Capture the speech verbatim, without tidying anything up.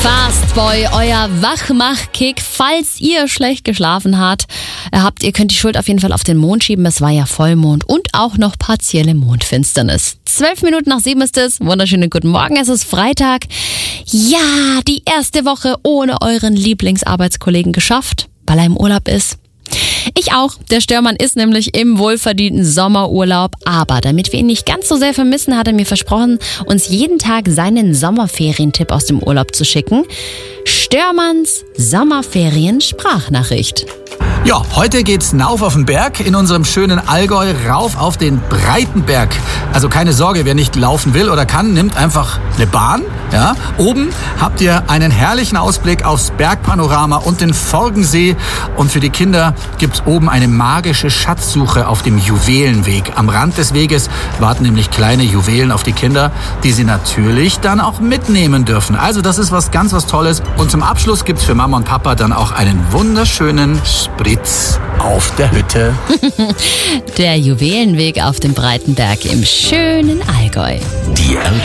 Fastboy, euer Wachmach-Kick, falls ihr schlecht geschlafen habt, habt, ihr könnt die Schuld auf jeden Fall auf den Mond schieben. Es war ja Vollmond und auch noch partielle Mondfinsternis. Zwölf Minuten nach sieben ist es. Wunderschönen guten Morgen, es ist Freitag. Ja, die erste Woche ohne euren Lieblingsarbeitskollegen geschafft, weil er im Urlaub ist. Ich auch. Der Störmann ist nämlich im wohlverdienten Sommerurlaub. Aber damit wir ihn nicht ganz so sehr vermissen, hat er mir versprochen, uns jeden Tag seinen Sommerferientipp aus dem Urlaub zu schicken. Störmanns Sommerferien-Sprachnachricht. Ja, heute geht's rauf auf den Berg in unserem schönen Allgäu, rauf auf den Breitenberg. Also keine Sorge, wer nicht laufen will oder kann, nimmt einfach eine Bahn. Ja, oben habt ihr einen herrlichen Ausblick aufs Bergpanorama und den Forgensee. Und für die Kinder gibt's oben eine magische Schatzsuche auf dem Juwelenweg. Am Rand des Weges warten nämlich kleine Juwelen auf die Kinder, die sie natürlich dann auch mitnehmen dürfen. Also das ist was ganz was Tolles. Und zum Abschluss gibt's für Mama und Papa dann auch einen wunderschönen Spritz auf der Hütte. Der Juwelenweg auf dem Breitenberg im schönen Allgäu. Die R